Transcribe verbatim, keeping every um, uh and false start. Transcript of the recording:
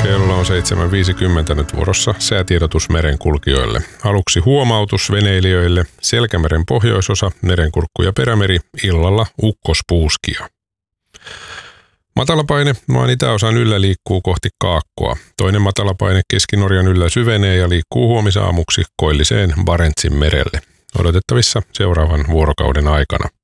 Kello on seitsemän viisikymmentä nyt vuorossa säätiedotus merenkulkijoille. Aluksi huomautus veneilijöille. Selkämeren pohjoisosa, merenkurkku ja perämeri, illalla ukkospuuskia. Matalapaine maan itäosan yllä liikkuu kohti Kaakkoa. Toinen matalapaine Keski-Norjan yllä syvenee ja liikkuu huomisaamuksi koilliseen Barentsin merelle. Odotettavissa seuraavan vuorokauden aikana.